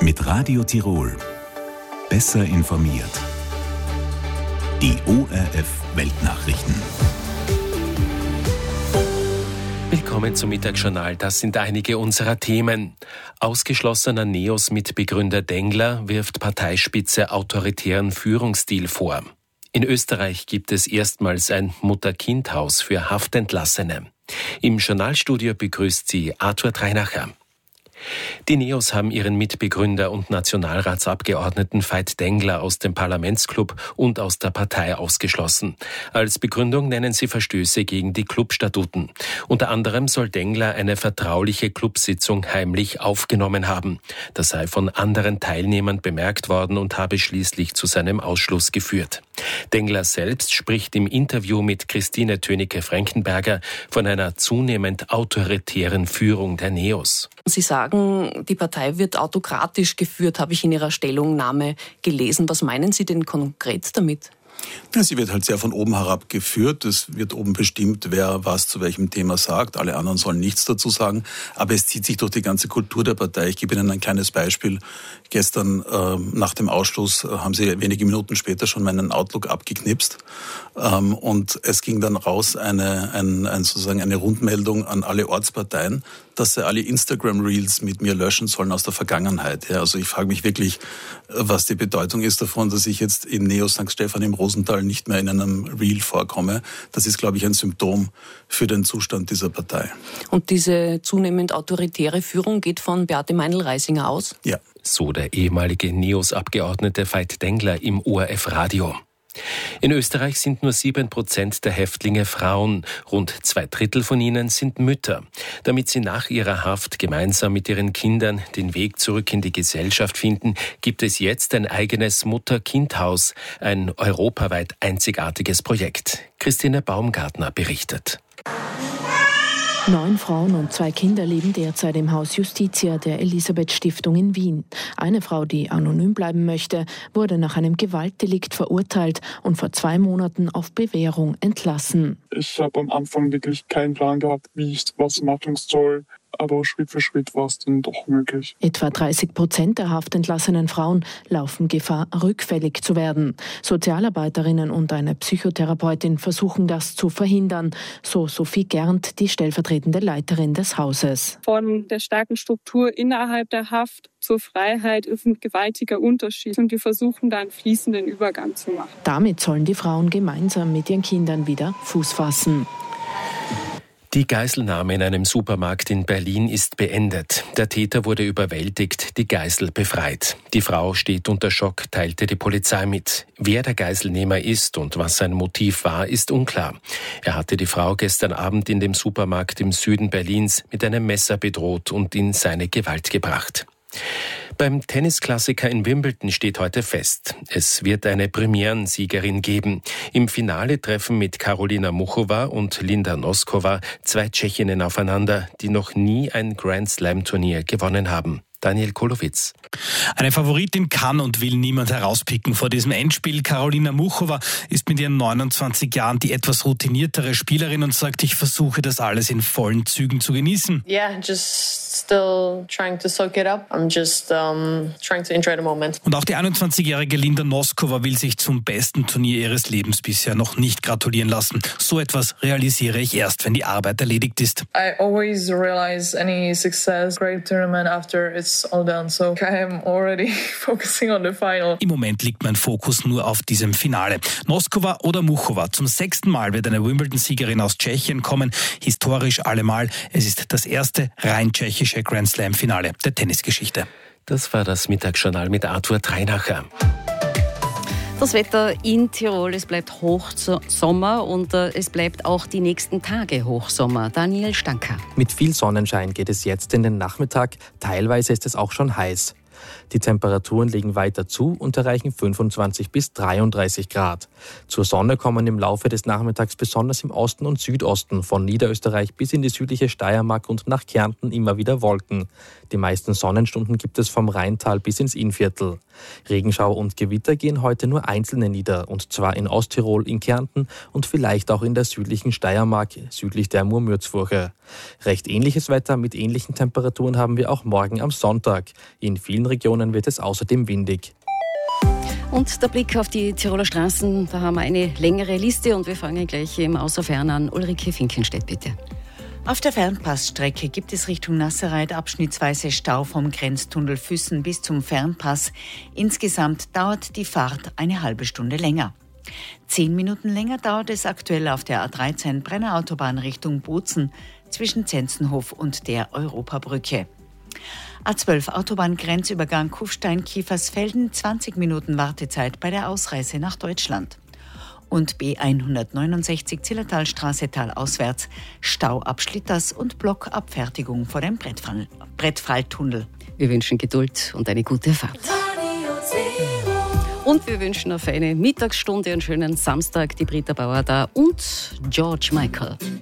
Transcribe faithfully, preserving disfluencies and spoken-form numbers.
Mit Radio Tirol. Besser informiert. Die O R F Weltnachrichten. Willkommen zum Mittagsjournal. Das sind einige unserer Themen. Ausgeschlossener NEOS-Mitbegründer Dengler wirft Parteispitze autoritären Führungsstil vor. In Österreich gibt es erstmals ein Mutter-Kind-Haus für Haftentlassene. Im Journalstudio begrüßt sie Arthur Treinacher. Die NEOS haben ihren Mitbegründer und Nationalratsabgeordneten Veit Dengler aus dem Parlamentsclub und aus der Partei ausgeschlossen. Als Begründung nennen sie Verstöße gegen die Clubstatuten. Unter anderem soll Dengler eine vertrauliche Clubsitzung heimlich aufgenommen haben. Das sei von anderen Teilnehmern bemerkt worden und habe schließlich zu seinem Ausschluss geführt. Dengler selbst spricht im Interview mit Christine Tönicke-Frankenberger von einer zunehmend autoritären Führung der NEOS. Sie sagen, die Partei wird autokratisch geführt, habe ich in Ihrer Stellungnahme gelesen. Was meinen Sie denn konkret damit? Ja, sie wird halt sehr von oben herab geführt. Es wird oben bestimmt, wer was zu welchem Thema sagt. Alle anderen sollen nichts dazu sagen. Aber es zieht sich durch die ganze Kultur der Partei. Ich gebe Ihnen ein kleines Beispiel. Gestern äh, nach dem Ausschluss äh, haben sie wenige Minuten später schon meinen Outlook abgeknipst. Ähm, und es ging dann raus eine, ein, ein, sozusagen eine Rundmeldung an alle Ortsparteien, dass sie alle Instagram-Reels mit mir löschen sollen aus der Vergangenheit. Ja, also ich frage mich wirklich, was die Bedeutung ist davon, dass ich jetzt in Neo Sankt Stephan im Rosental nicht mehr in einem Reel vorkomme. Das ist, glaube ich, ein Symptom für den Zustand dieser Partei. Und diese zunehmend autoritäre Führung geht von Beate Meinl-Reisinger aus? Ja. So der ehemalige NEOS-Abgeordnete Veit Dengler im O R F-Radio. In Österreich sind nur sieben Prozent der Häftlinge Frauen. Rund zwei Drittel von ihnen sind Mütter. Damit sie nach ihrer Haft gemeinsam mit ihren Kindern den Weg zurück in die Gesellschaft finden, gibt es jetzt ein eigenes Mutter-Kind-Haus, ein europaweit einzigartiges Projekt. Christine Baumgartner berichtet. Neun Frauen und zwei Kinder leben derzeit im Haus Justitia der Elisabeth-Stiftung in Wien. Eine Frau, die anonym bleiben möchte, wurde nach einem Gewaltdelikt verurteilt und vor zwei Monaten auf Bewährung entlassen. Ich habe am Anfang wirklich keinen Plan gehabt, wie ich was machen soll. Aber Schritt für Schritt war es dann doch möglich. Etwa dreißig Prozent der haftentlassenen Frauen laufen Gefahr, rückfällig zu werden. Sozialarbeiterinnen und eine Psychotherapeutin versuchen das zu verhindern, so Sophie Gernt, die stellvertretende Leiterin des Hauses. Von der starken Struktur innerhalb der Haft zur Freiheit ist ein gewaltiger Unterschied und wir versuchen da einen fließenden Übergang zu machen. Damit sollen die Frauen gemeinsam mit ihren Kindern wieder Fuß fassen. Die Geiselnahme in einem Supermarkt in Berlin ist beendet. Der Täter wurde überwältigt, die Geisel befreit. Die Frau steht unter Schock, teilte die Polizei mit. Wer der Geiselnehmer ist und was sein Motiv war, ist unklar. Er hatte die Frau gestern Abend in dem Supermarkt im Süden Berlins mit einem Messer bedroht und in seine Gewalt gebracht. Beim Tennisklassiker in Wimbledon steht heute fest, es wird eine Premierensiegerin geben. Im Finale treffen mit Karolina Muchova und Linda Noskova zwei Tschechinnen aufeinander, die noch nie ein Grand-Slam-Turnier gewonnen haben. Daniel Kolowitz. Eine Favoritin kann und will niemand herauspicken vor diesem Endspiel. Karolina Muchova ist mit ihren neunundzwanzig Jahren die etwas routiniertere Spielerin und sagt, ich versuche das alles in vollen Zügen zu genießen. Yeah, just still trying to soak it up. I'm just um, trying to enjoy the moment. Und auch die einundzwanzigjährige Linda Noskova will sich zum besten Turnier ihres Lebens bisher noch nicht gratulieren lassen. So etwas realisiere ich erst, wenn die Arbeit erledigt ist. I always realize any success, great tournament after it's all done, so I am already focusing on the final. Im Moment liegt mein Fokus nur auf diesem Finale. Noskova oder Muchova. Zum sechsten Mal wird eine Wimbledon-Siegerin aus Tschechien kommen. Historisch allemal. Es ist das erste rein tschechische Grand-Slam-Finale der Tennisgeschichte. Das war das Mittagsjournal mit Arthur Treinacher. Das Wetter in Tirol, es bleibt Hochsommer und äh, es bleibt auch die nächsten Tage Hochsommer. Daniel Stanker. Mit viel Sonnenschein geht es jetzt in den Nachmittag. Teilweise ist es auch schon heiß. Die Temperaturen legen weiter zu und erreichen fünfundzwanzig bis dreiunddreißig Grad. Zur Sonne kommen im Laufe des Nachmittags besonders im Osten und Südosten von Niederösterreich bis in die südliche Steiermark und nach Kärnten immer wieder Wolken. Die meisten Sonnenstunden gibt es vom Rheintal bis ins Innviertel. Regenschau und Gewitter gehen heute nur einzelne nieder, und zwar in Osttirol, in Kärnten und vielleicht auch in der südlichen Steiermark, südlich der Murmürzfurche. Recht ähnliches Wetter mit ähnlichen Temperaturen haben wir auch morgen am Sonntag. In vielen vielen Regionen wird es außerdem windig. Und der Blick auf die Tiroler Straßen, da haben wir eine längere Liste und wir fangen gleich im Außerfern an. Ulrike Finkenstedt, bitte. Auf der Fernpassstrecke gibt es Richtung Nasserreit abschnittsweise Stau vom Grenztunnel Füssen bis zum Fernpass. Insgesamt dauert die Fahrt eine halbe Stunde länger. Zehn Minuten länger dauert es aktuell auf der A dreizehn Brenner Autobahn Richtung Bozen zwischen Zenzenhof und der Europabrücke. A zwölf Autobahngrenzübergang Kufstein-Kiefersfelden, zwanzig Minuten Wartezeit bei der Ausreise nach Deutschland. Und B hundertneunundsechzig Zillertalstraße talauswärts, Stau ab Schlitters und Blockabfertigung vor dem Brettfall- Brettfalltunnel. Wir wünschen Geduld und eine gute Fahrt. Und wir wünschen auf eine Mittagsstunde einen schönen Samstag. Die Britta Bauer da und George Michael.